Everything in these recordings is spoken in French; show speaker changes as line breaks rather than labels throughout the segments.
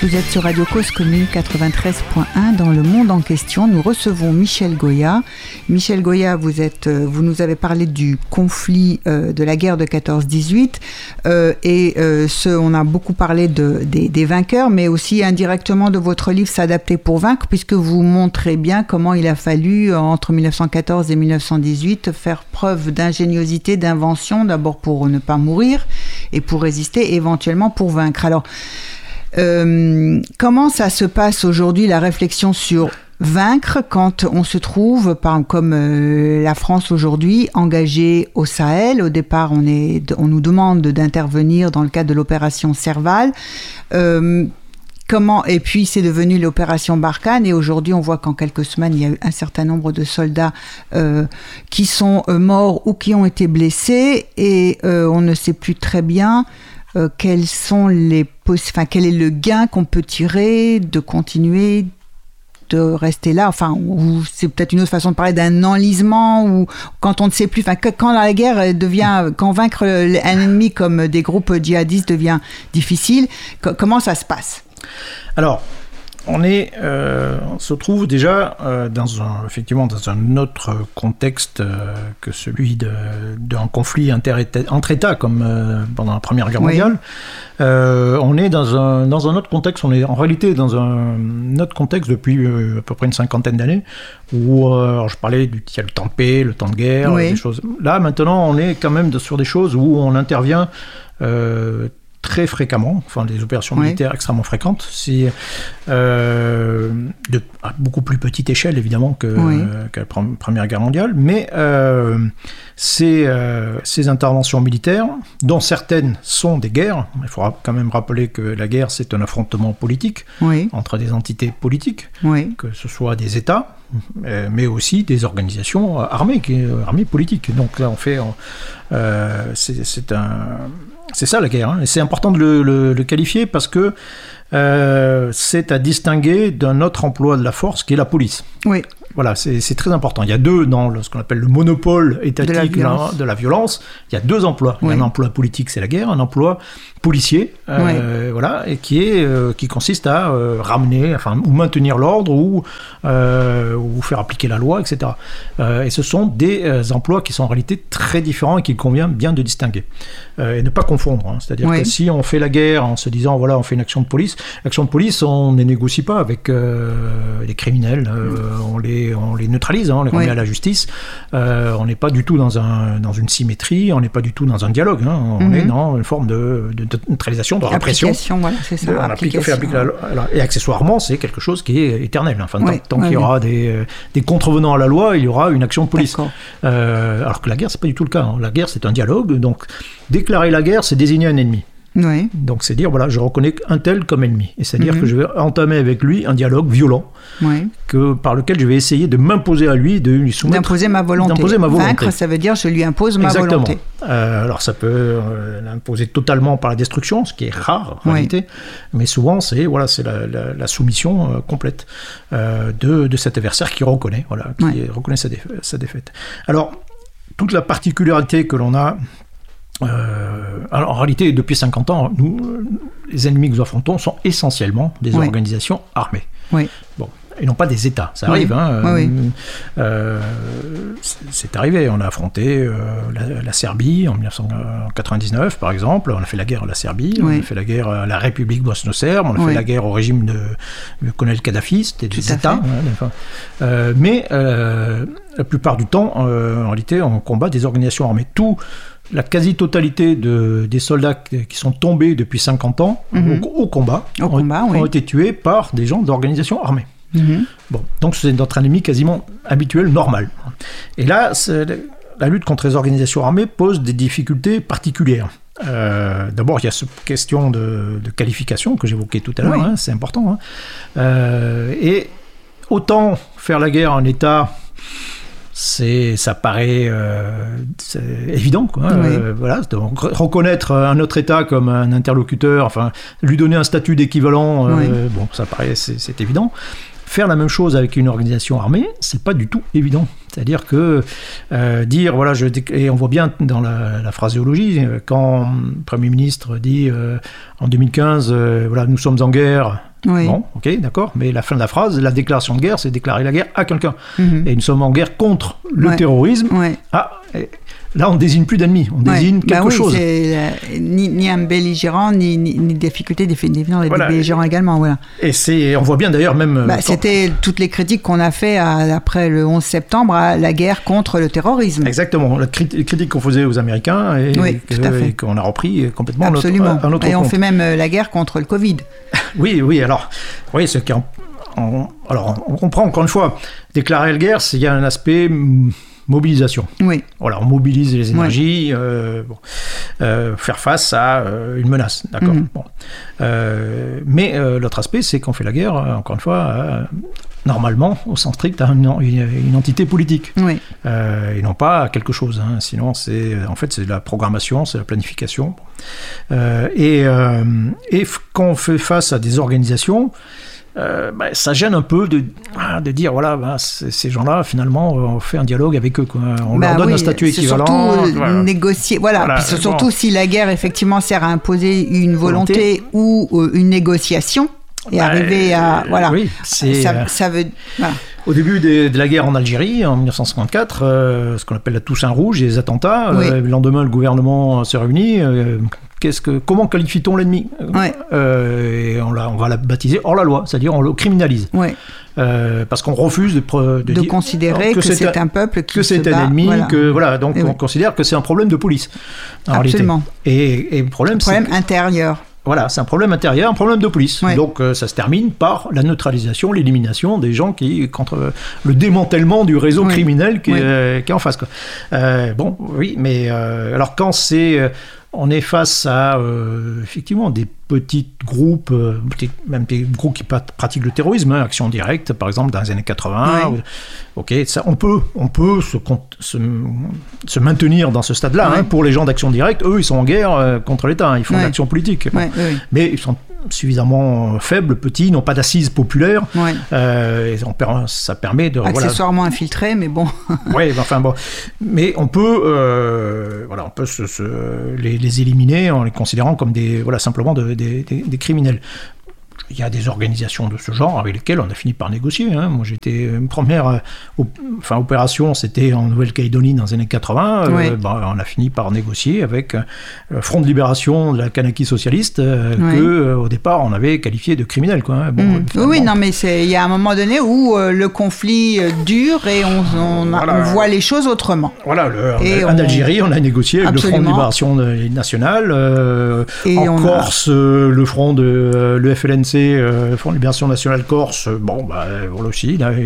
Vous êtes sur Radio Cause Commune 93.1 dans le monde en question. Nous recevons Michel Goya. Michel Goya, vous nous avez parlé du conflit de la guerre de 14-18 on a beaucoup parlé des vainqueurs, mais aussi indirectement de votre livre S'adapter pour vaincre, puisque vous montrez bien comment il a fallu entre 1914 et 1918 faire preuve d'ingéniosité, d'invention, d'abord pour ne pas mourir et pour résister, et éventuellement pour vaincre. Alors, comment ça se passe aujourd'hui, la réflexion sur vaincre, quand on se trouve, comme la France aujourd'hui, engagée au Sahel? Au départ, on nous demande d'intervenir dans le cadre de l'opération Serval. Et puis c'est devenu l'opération Barkhane, et aujourd'hui on voit qu'en quelques semaines il y a eu un certain nombre de soldats qui sont morts ou qui ont été blessés, et on ne sait plus très bien quel est le gain qu'on peut tirer de continuer de rester là, ou c'est peut-être une autre façon de parler d'un enlisement, ou quand on ne sait plus, quand la guerre quand vaincre un ennemi comme des groupes djihadistes devient difficile, comment ça se passe?
Alors, on se trouve déjà effectivement dans un autre contexte que celui d'un conflit entre États comme pendant la Première Guerre mondiale. On est dans un autre contexte. On est en réalité dans un autre contexte depuis à peu près une cinquantaine d'années où je parlais il y a le temps de paix, le temps de guerre, des choses. Là maintenant, on est quand même sur des choses où on intervient très fréquemment, des opérations militaires extrêmement fréquentes, à beaucoup plus petite échelle évidemment que la Première Guerre mondiale, mais ces interventions militaires, dont certaines sont des guerres, il faudra quand même rappeler que la guerre c'est un affrontement politique entre des entités politiques, que ce soit des États, mais aussi des organisations armées politiques. Donc là on fait, c'est ça la guerre, et c'est important de le qualifier parce que c'est à distinguer d'un autre emploi de la force qui est la police. Voilà, c'est très important. Il y a dans ce qu'on appelle le monopole étatique de la violence, il y a deux emplois. Il y a un emploi politique, c'est la guerre, un emploi policier, et qui consiste à ramener, ou maintenir l'ordre, ou faire appliquer la loi, etc. Et ce sont des emplois qui sont en réalité très différents et qu'il convient bien de distinguer. Et ne pas confondre. C'est-à-dire que si on fait la guerre en se disant, on fait une action de police, l'action de police, on ne négocie pas avec les criminels, on les neutralise, on les remet à la justice. On n'est pas du tout dans une symétrie, on n'est pas du tout dans un dialogue. On est dans une forme de neutralisation, de répression.
C'est ça.
Et accessoirement, c'est quelque chose qui est éternel. Tant qu'il y aura des contrevenants à la loi, il y aura une action de police. Alors que la guerre, c'est pas du tout le cas. La guerre, c'est un dialogue. Donc, déclarer la guerre, c'est désigner un ennemi. Donc c'est dire, je reconnais un tel comme ennemi. Et c'est-à-dire que je vais entamer avec lui un dialogue violent par lequel je vais essayer de m'imposer à lui, de lui soumettre...
D'imposer ma volonté. Vaincre, ça veut dire je lui impose ma volonté.
Alors ça peut l'imposer totalement par la destruction, ce qui est rare en réalité, mais souvent c'est la soumission complète de cet adversaire qui reconnaît, reconnaît sa défaite. Alors, toute la particularité que l'on a... alors en réalité, depuis 50 ans, les ennemis que nous affrontons sont essentiellement des organisations armées. Et non pas des États. Ça arrive. C'est arrivé. On a affronté la Serbie en 1999, par exemple. On a fait la guerre à la Serbie. On a fait la guerre à la République bosno-serbe. On a fait la guerre au régime du colonel Kadhafi. C'était des États. Mais la plupart du temps, en réalité, on combat des organisations armées. La quasi-totalité des soldats qui sont tombés depuis 50 ans au combat ont été tués par des gens d'organisations armées. Donc c'est notre ennemi quasiment habituel, normal. Et là, la lutte contre les organisations armées pose des difficultés particulières. D'abord, il y a cette question de qualification que j'évoquais tout à l'heure, c'est important. Et autant faire la guerre en État... ça paraît évident, donc reconnaître un autre État comme un interlocuteur, lui donner un statut d'équivalent, ça paraît, c'est évident. Faire la même chose avec une organisation armée, c'est pas du tout évident. C'est-à-dire que dire, et on voit bien dans la phraséologie, quand le Premier ministre dit en 2015, nous sommes en guerre
Oui.
Bon, ok, d'accord. Mais la fin de la phrase, la déclaration de guerre, c'est déclarer la guerre à quelqu'un. Et nous sommes en guerre contre le terrorisme. Là, on ne désigne plus d'ennemis, on désigne quelque chose.
C'est ni un belligérant, ni difficulté définir les belligérants également. Voilà.
Et on voit bien d'ailleurs même...
C'était toutes les critiques qu'on a fait après le 11 septembre à la guerre contre le terrorisme.
Exactement, les critiques qu'on faisait aux Américains et qu'on a repris complètement
Absolument.
à notre compte.
Et on fait même la guerre contre le Covid.
Oui, alors, oui, ce qui alors, on comprend encore une fois, déclarer la guerre, il y a un aspect... mobilisation.
Oui.
Voilà, on mobilise les énergies, faire face à une menace, d'accord. Bon. Mais l'autre aspect, c'est qu'on fait la guerre, encore une fois, normalement, au sens strict, à une entité politique.
Oui.
Et non pas à quelque chose. Sinon, c'est de la programmation, c'est la planification. Et quand on fait face à des organisations, ça gêne un peu de dire voilà, ces gens-là finalement on fait un dialogue avec eux, quoi. On leur donne un statut équivalent,
surtout négocier, voilà. Puis surtout si la guerre effectivement sert à imposer une volonté ou une négociation et arriver à oui, ça veut voilà.
Au début de la guerre en Algérie, en 1954, ce qu'on appelle la Toussaint Rouge, les attentats, le lendemain le gouvernement se réunit. Comment qualifie-t-on l'ennemi ? Et on va la baptiser hors la loi, c'est-à-dire on le criminalise. Parce qu'on refuse de
considérer que c'est un peuple qui
que c'est un ennemi, donc on considère que c'est un problème de police.
Absolument.
Et le problème,
intérieur.
Voilà, c'est un problème intérieur, un problème de police. Donc ça se termine par la neutralisation, l'élimination des gens contre le démantèlement du réseau criminel qui est en face, quoi. Mais alors quand on est face à effectivement des petits groupes, même des groupes qui pratiquent le terrorisme, action directe, par exemple, dans les années 80. On peut se maintenir dans ce stade-là. Pour les gens d'action directe, eux, ils sont en guerre contre l'État. Ils font de l'action politique. Mais ils sont suffisamment faibles, petits, n'ont pas d'assises populaires. Et ça permet de...
Accessoirement infiltrés, mais bon.
Mais on peut, les éliminer en les considérant comme simplement des criminels. Il y a des organisations de ce genre avec lesquelles on a fini par négocier. Moi, j'étais une première opération, c'était en Nouvelle-Calédonie dans les années 80. On a fini par négocier avec le Front de libération de la Kanaki socialiste que au départ on avait qualifié de criminel, quoi.
Mais il y a un moment donné où le conflit dure et on voit les choses autrement.
En Algérie, on a négocié avec le Front de libération nationale. En Corse, le Front de le FLNC. Le Front de Libération Nationale Corse, aussi, il a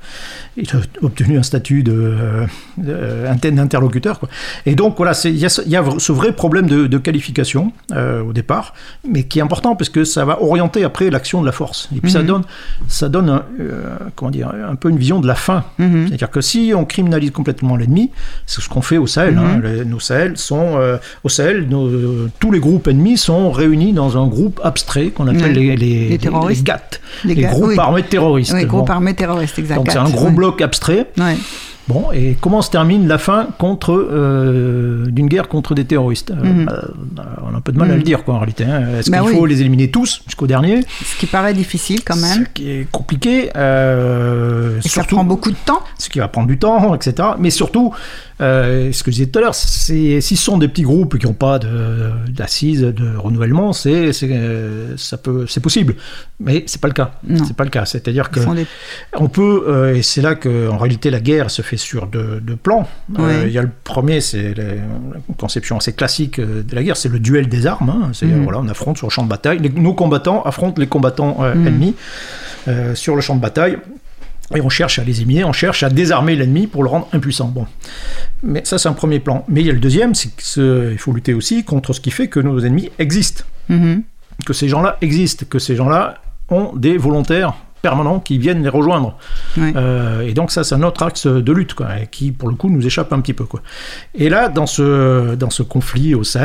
obtenu un statut d'interlocuteur, quoi. Et donc, il y a ce vrai problème de qualification au départ, mais qui est important parce que ça va orienter après l'action de la force. Et puis ça donne un peu une vision de la fin. C'est-à-dire que si on criminalise complètement l'ennemi, c'est ce qu'on fait au Sahel. Nos Sahel sont... au Sahel, tous les groupes ennemis sont réunis dans un groupe abstrait qu'on appelle les GAT, les groupes armés terroristes.
Oui, groupes armés terroristes, exactement.
Donc c'est un gros bloc abstrait. Bon, et comment se termine la fin d'une guerre contre des terroristes ? On a un peu de mal à le dire, quoi, en réalité. Est-ce qu'il faut les éliminer tous jusqu'au dernier ?
Ce qui paraît difficile, quand même.
Ce qui est compliqué.
Et surtout, ça prend beaucoup de temps.
Ce qui va prendre du temps, etc. Mais surtout, ce que je disais tout à l'heure, si ce sont des petits groupes qui n'ont pas d'assises, de renouvellement, c'est possible. Mais c'est pas le cas.
Non.
C'est pas le cas. C'est-à-dire que on peut, et c'est là qu'en réalité la guerre se fait sur deux plans. Il y a le premier, c'est une conception assez classique de la guerre, c'est le duel des armes. On affronte sur le champ de bataille. Nos combattants affrontent les combattants ennemis sur le champ de bataille. Et on cherche à les éliminer, on cherche à désarmer l'ennemi pour le rendre impuissant. Bon. Mais ça, c'est un premier plan. Mais il y a le deuxième, c'est qu'il faut lutter aussi contre ce qui fait que nos ennemis existent. Que ces gens-là existent, que ces gens-là ont des volontaires permanents qui viennent les rejoindre. Et donc ça, c'est un autre axe de lutte, quoi, qui, pour le coup, nous échappe un petit peu, quoi. Et là, dans ce conflit au Sahel,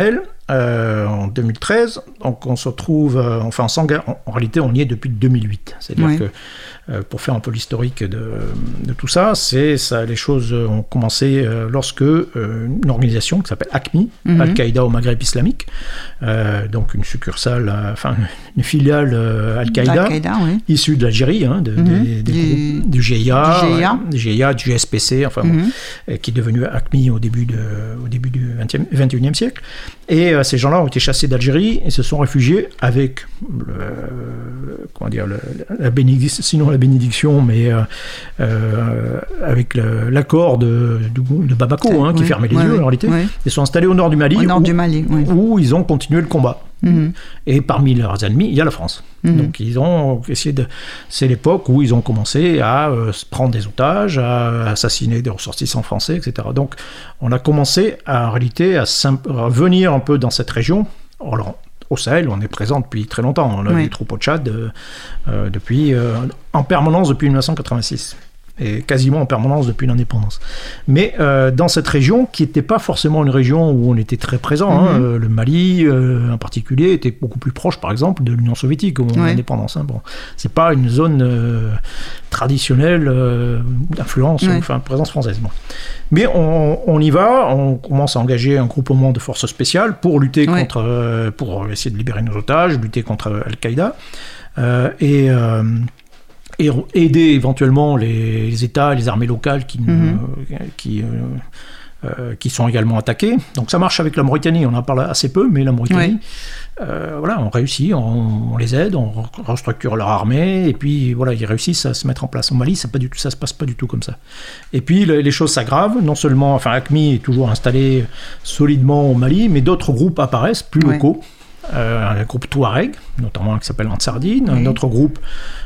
en 2013, donc on se retrouve, en réalité on y est depuis 2008, c'est-à-dire que pour faire un peu l'historique de tout ça, les choses ont commencé lorsque une organisation qui s'appelle AQMI, Al-Qaïda au Maghreb islamique, donc une succursale, une filiale Al-Qaïda, issue de l'Algérie, du GIA, du GSPC, qui est devenu AQMI au début du XXIe siècle. Et ces gens-là ont été chassés d'Algérie et se sont réfugiés avec la bénédiction, mais avec l'accord de Bamako, qui fermait les yeux en réalité. Ils sont installés au nord du Mali, où ils ont continué le combat. Et parmi leurs ennemis, il y a la France. Donc ils ont essayé c'est l'époque où ils ont commencé à se prendre des otages, à assassiner des ressortissants français, etc. Donc on a commencé en réalité à venir un peu dans cette région. Alors, au Sahel, on est présent depuis très longtemps. On a des troupes au Tchad en permanence depuis 1986. Et quasiment en permanence depuis l'indépendance. Mais dans cette région, qui n'était pas forcément une région où on était très présent, le Mali en particulier était beaucoup plus proche, par exemple, de l'Union soviétique au moment de l'indépendance. C'est pas une zone traditionnelle d'influence, présence française. Mais on y va, on commence à engager un groupement de forces spéciales pour lutter pour essayer de libérer nos otages, lutter contre Al-Qaïda. Et aider éventuellement les États et les armées locales qui sont également attaqués. Donc ça marche avec la Mauritanie, on en parle assez peu, mais la Mauritanie, on réussit, on les aide, on restructure leur armée, et puis ils réussissent à se mettre en place. Au Mali, ça se passe pas du tout comme ça. Et puis les choses s'aggravent, non seulement, AQMI est toujours installé solidement au Mali, mais d'autres groupes apparaissent, plus locaux. Un groupe Touareg, notamment qui s'appelle Ansardine, un autre groupe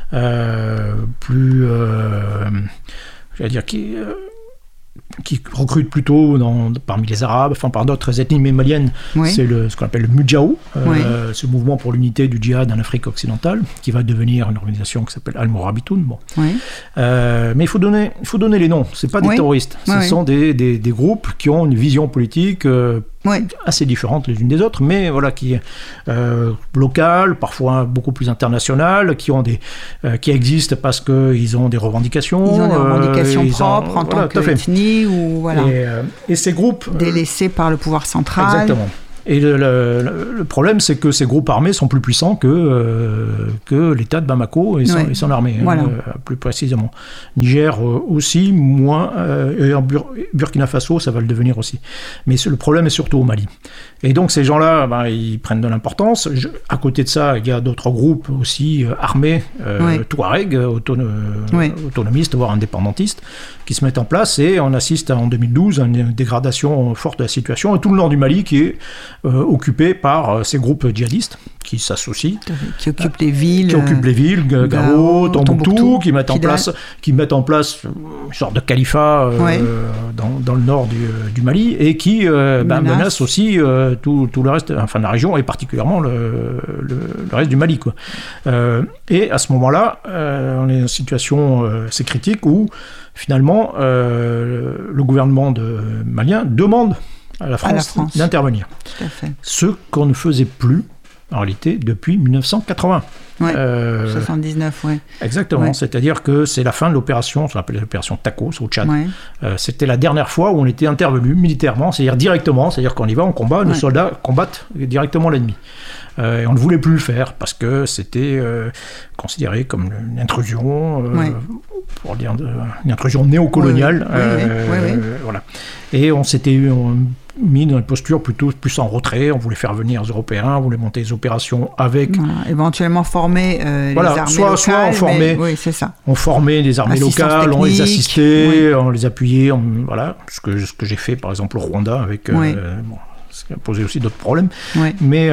qui recrute plutôt parmi les Arabes, par d'autres ethnies, mais maliennes, c'est ce qu'on appelle le Mudjahou, ce mouvement pour l'unité du djihad en Afrique occidentale, qui va devenir une organisation qui s'appelle Al-Mourabitoun. Mais il faut donner les noms, c'est pas des terroristes, ce sont des groupes qui ont une vision politique assez différentes les unes des autres, mais qui est locale, parfois beaucoup plus internationale, qui existent parce qu'ils ont des revendications.
Ils ont des revendications propres en tant qu'ethnie ou
et ces groupes
délaissés par le pouvoir central.
Exactement. Et le problème, c'est que ces groupes armés sont plus puissants que l'État de Bamako et son armée, plus précisément. Niger aussi, moins, et en Burkina Faso, ça va le devenir aussi. Mais le problème est surtout au Mali. Et donc ces gens-là, ils prennent de l'importance. À côté de ça, il y a d'autres groupes aussi armés, Touareg, autonomistes, voire indépendantistes, qui se mettent en place, et on assiste en 2012 à une dégradation forte de la situation, et tout le nord du Mali qui est occupé par ces groupes djihadistes qui s'associent,
qui occupent les villes,
Gao, Tombouctou, qui mettent en place une sorte de califat dans le nord du Mali, et qui menacent aussi tout le reste, la région, et particulièrement le reste du Mali, et à ce moment-là, on est dans une situation assez critique où finalement le gouvernement malien demande à la France d'intervenir.
Tout à fait.
Ce qu'on ne faisait plus, en réalité, depuis 1980.
79,
Exactement, c'est-à-dire que c'est la fin de l'opération, on l'appelle l'opération Takos au Tchad. C'était la dernière fois où on était intervenu militairement, c'est-à-dire qu'on y va, on combat, nos soldats combattent directement l'ennemi. Et on ne voulait plus le faire parce que c'était considéré comme une intrusion, pour dire une intrusion néocoloniale. Voilà. Et on s'était mis dans une posture plutôt plus en retrait. On voulait faire venir les Européens, on voulait monter des opérations avec...
éventuellement former les armées locales.
Soit on formait,
c'est ça.
On formait des armées locales, on les assistait, on les appuyait, ce que j'ai fait par exemple au Rwanda, avec, ce qui a posé aussi d'autres problèmes. Mais...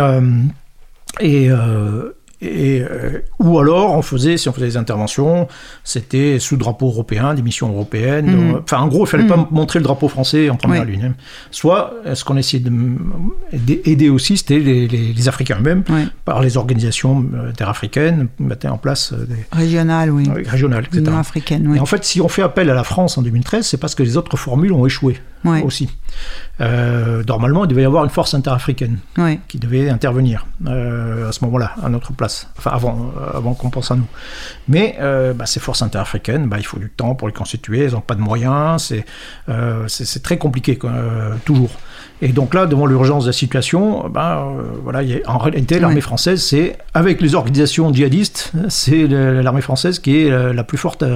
ou alors, si on faisait des interventions, c'était sous drapeau européen, des missions européennes. En gros, il ne fallait pas montrer le drapeau français en première ligne. Soit, ce qu'on essayait d'aider aussi, c'était les Africains eux-mêmes, par les organisations interafricaines, mettaient en place
régionales,
régionales, etc.
Africaines,
Et en fait, si on fait appel à la France en 2013, c'est parce que les autres formules ont échoué. aussi. Normalement, il devait y avoir une force interafricaine qui devait intervenir à ce moment-là, à notre place, enfin avant qu'on pense à nous. Mais ces forces interafricaines, il faut du temps pour les constituer, elles n'ont pas de moyens, c'est très compliqué, toujours. Et donc là, devant l'urgence de la situation, en réalité, l'armée française, c'est, avec les organisations djihadistes, c'est l'armée française qui est la plus forte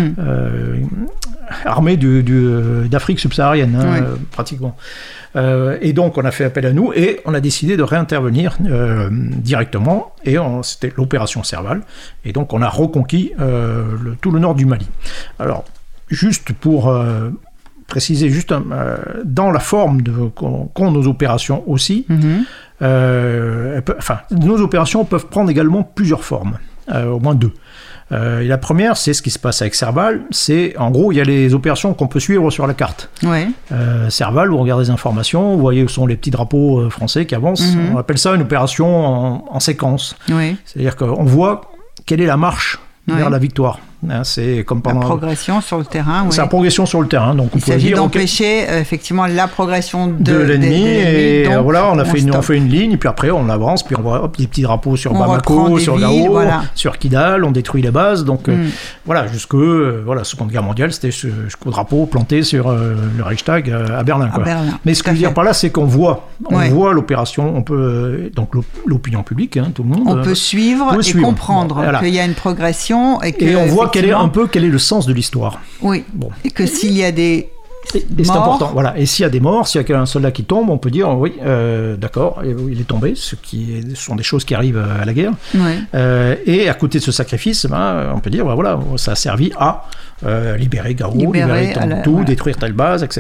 armée d'Afrique subsaharienne, pratiquement. Et donc, on a fait appel à nous et on a décidé de réintervenir directement. Et c'était l'opération Serval. Et donc, on a reconquis tout le nord du Mali. Alors, juste pour préciser, dans la forme qu'ont nos opérations aussi, nos opérations peuvent prendre également plusieurs formes, au moins 2. Et la première, c'est ce qui se passe avec Serval. C'est, en gros, il y a les opérations qu'on peut suivre sur la carte. Serval, vous regardez les informations, vous voyez où sont les petits drapeaux français qui avancent. On appelle ça une opération en séquence. C'est-à-dire qu'on voit quelle est la marche vers la victoire. C'est comme pendant
la progression sur le terrain.
C'est la progression sur le terrain. Donc
il s'agit d'empêcher effectivement la progression de
l'ennemi. Et donc, voilà, on fait une ligne, et puis après on avance, puis on voit des petits drapeaux sur Bamako, sur Gao, sur Kidal, on détruit les bases. Donc jusque Seconde Guerre mondiale, c'était jusqu'au drapeau planté sur le Reichstag à Berlin. Mais ce que je veux dire par là, c'est qu'on voit l'opération, on peut donc l'opinion publique, tout le monde.
On peut suivre et comprendre qu'il y a une progression
et on voit quel est le sens de l'histoire.
Et que s'il y a des
morts... C'est important, voilà. Et s'il y a des morts, s'il y a un soldat qui tombe, on peut dire, d'accord, il est tombé, ce sont des choses qui arrivent à la guerre. Et à côté de ce sacrifice, on peut dire, ça a servi à libérer Gao, libérer Tombouctou, détruire telle base, etc.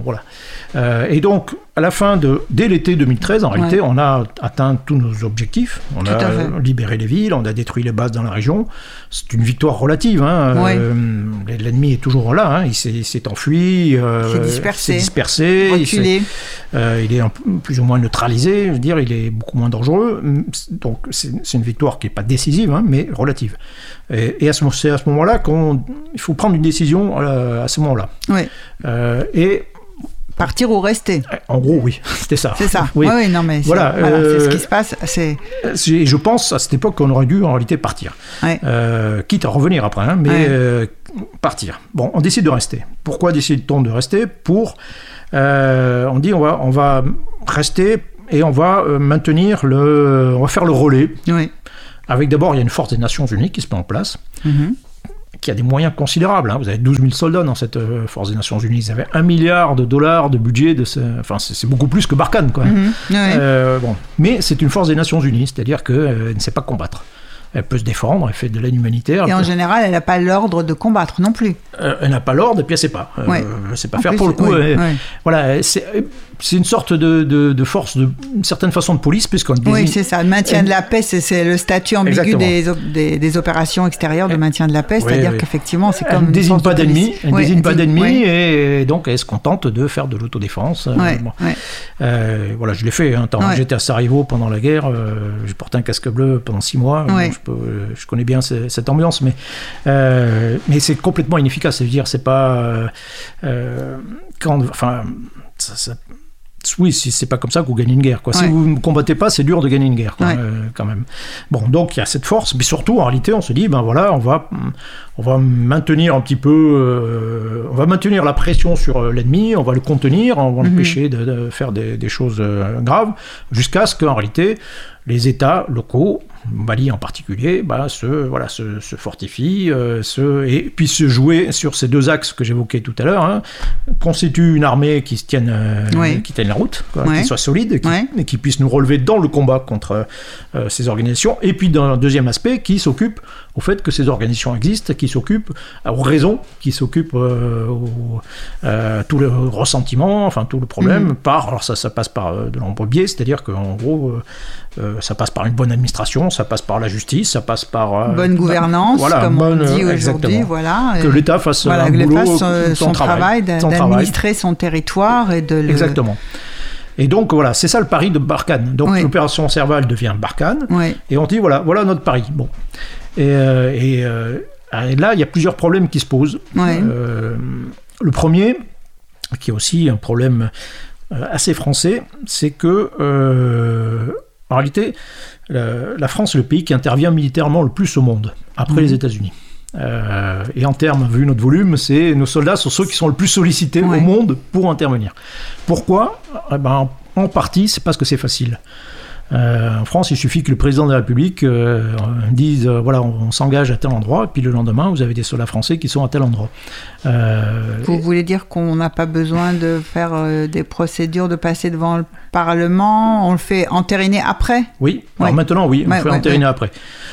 Et donc, à la fin dès l'été 2013, en réalité, on a atteint tous nos objectifs. On a libéré les villes, on a détruit les bases dans la région. C'est une victoire relative. L'ennemi est toujours là. Il s'est enfui, s'est dispersé,
reculé.
Il est plus ou moins neutralisé. Je veux dire, il est beaucoup moins dangereux. Donc, c'est une victoire qui n'est pas décisive, mais relative. Et c'est à ce moment-là qu'il faut prendre une décision à ce moment-là. Et
partir ou rester.
En gros, oui, c'était ça.
C'est ça. Non, mais c'est ce qui se passe.
Je pense à cette époque qu'on aurait dû en réalité partir, quitte à revenir après, mais partir. Bon, on décide de rester. Pourquoi décide-t-on de rester ? On dit on va rester et on va maintenir on va faire le relais. Avec d'abord, il y a une force des Nations Unies qui se met en place. Qui a des moyens considérables. Vous avez 12 000 soldats dans cette force des Nations Unies. Ils avaient $1 milliard de budget. C'est beaucoup plus que Barkhane. Mais c'est une force des Nations Unies, c'est-à-dire qu'elle ne sait pas combattre. Elle peut se défendre, elle fait de l'aide humanitaire.
Et en général, elle n'a pas l'ordre de combattre non plus.
Elle n'a pas l'ordre, et puis elle ne sait pas. Elle ne sait pas faire pour le coup. Voilà, c'est une sorte de force, d'une certaine façon de police, puisqu'on désigne...
Oui, c'est ça. Le maintien de la paix, c'est le statut ambigu des opérations extérieures de maintien de la paix. C'est-à-dire qu'effectivement, c'est comme...
Elle ne désigne pas d'ennemis. Elle ne désigne pas d'ennemis, et donc elle se contente de faire de l'autodéfense. Voilà, je l'ai fait. J'étais à Sarajevo pendant la guerre. J'ai porté un casque bleu pendant 6 mois. Je connais bien cette ambiance, mais c'est complètement inefficace. C'est-à-dire, c'est pas... oui, c'est pas comme ça que vous gagnez une guerre. Si vous ne combattez pas, c'est dur de gagner une guerre, quand même. Bon, donc il y a cette force, mais surtout, en réalité, on se dit, on va maintenir un petit peu... on va maintenir la pression sur l'ennemi, on va le contenir, on va l'empêcher de faire des choses graves, jusqu'à ce qu'en réalité, les États locaux, Mali en particulier, se fortifient, et puis se jouer sur ces 2 axes que j'évoquais tout à l'heure, constituent une armée qui tienne la route, qui soit solide, et qui puisse nous relever dans le combat contre ces organisations, et puis d'un deuxième aspect, qui s'occupe au fait que ces organisations existent, qui s'occupent aux raisons, qui s'occupent tout le ressentiment, tout le problème, alors ça passe par de nombreux biais, c'est-à-dire qu'en gros, ça passe par une bonne administration, ça passe par la justice, ça passe par...
bonne gouvernance, comme on dit aujourd'hui,
que l'État fasse un boulot,
son travail d'administrer son territoire et de
Exactement. Et donc voilà, c'est ça le pari de Barkhane. Donc l'opération Serval devient Barkhane, et on dit voilà notre pari. Bon. Et là, il y a plusieurs problèmes qui se posent. Le premier, qui est aussi un problème assez français, c'est que, en réalité, la France est le pays qui intervient militairement le plus au monde, après les États-Unis. Et en termes, vu notre volume, nos soldats sont ceux qui sont le plus sollicités au monde pour intervenir. Pourquoi ? En partie, c'est parce que c'est facile. En France, il suffit que le président de la République dise voilà, on s'engage à tel endroit, et puis le lendemain, vous avez des soldats français qui sont à tel endroit.
Vous voulez dire qu'on n'a pas besoin de faire des procédures, de passer devant le Parlement, on le fait entériner après ?
Oui, alors maintenant, oui, on le fait entériner après.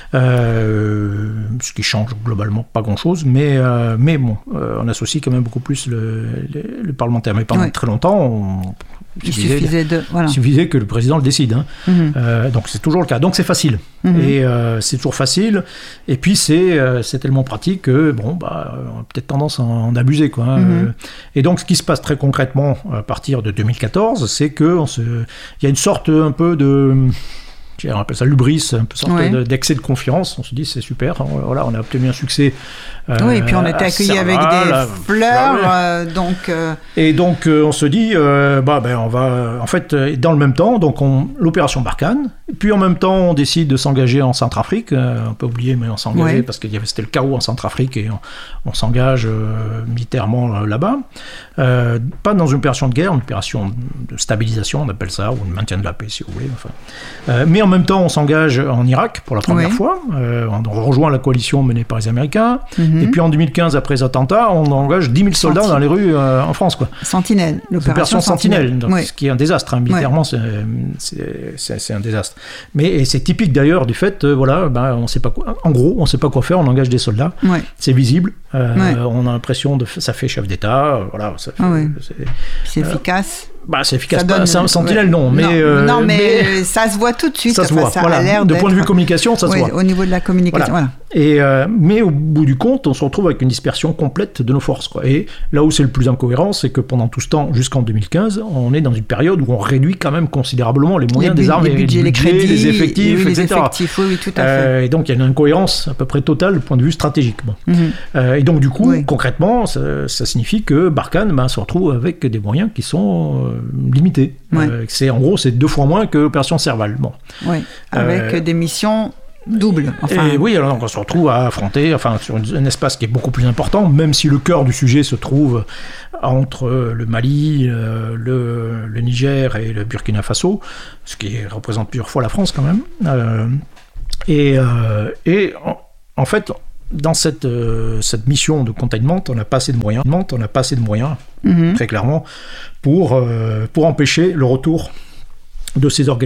Ce qui change globalement pas grand-chose, mais bon, on associe quand même beaucoup plus le parlementaire. Mais pendant très longtemps, il suffisait que le président le décide. Donc c'est toujours le cas. Donc c'est facile. Et c'est toujours facile. Et puis c'est tellement pratique que on a peut-être tendance à en abuser, quoi. Et donc ce qui se passe très concrètement à partir de 2014, c'est que il y a une sorte un peu de... on appelle ça l'hubris, une sorte d'excès de confiance. On se dit c'est super, voilà, on a obtenu un succès.
Oui, et puis on était accueillis avec des fleurs,
Et donc on se dit, on va, en fait, dans le même temps, donc l'opération Barkhane. Puis en même temps, on décide de s'engager en Centrafrique. On peut oublier, mais on s'engageait parce que c'était le chaos en Centrafrique et on s'engage militairement là-bas. Pas dans une opération de guerre, une opération de stabilisation, on appelle ça, ou de maintien de la paix, si vous voulez. Mais en même temps, on s'engage en Irak pour la première fois. On rejoint la coalition menée par les Américains. Et puis en 2015, après les attentats, on engage 10 000 soldats dans les rues en France, quoi.
Sentinelle,
l'opération Sentinelle. Donc, ce qui est un désastre, militairement, c'est un désastre. Mais c'est typique d'ailleurs du fait, on sait pas quoi. En gros, on sait pas quoi faire, on engage des soldats. C'est visible. On a l'impression ça fait chef d'État. Voilà, ça fait,
c'est efficace.
C'est efficace. Sentinelle, non.
Mais ça se voit tout de suite.
Ça se voit. De point de vue communication, ça se voit.
Au niveau de la communication. Voilà.
Mais au bout du compte, on se retrouve avec une dispersion complète de nos forces, quoi. Et là où c'est le plus incohérent, c'est que pendant tout ce temps, jusqu'en 2015, on est dans une période où on réduit quand même considérablement les moyens des armées,
les crédits,
les effectifs, etc.
Oui, tout à fait.
Et donc il y a une incohérence à peu près totale du point de vue stratégique. Et donc du coup, concrètement, ça signifie que Barkhane se retrouve avec des moyens qui sont limités. En gros, c'est 2 fois moins que l'opération Serval.
Avec des missions doubles.
Et alors on se retrouve à affronter sur un espace qui est beaucoup plus important, même si le cœur du sujet se trouve entre le Mali, le Niger et le Burkina Faso, ce qui représente plusieurs fois la France quand même. En fait, dans cette mission de containment, on n'a pas assez de moyens. Très clairement, pour empêcher le retour de ces organisations.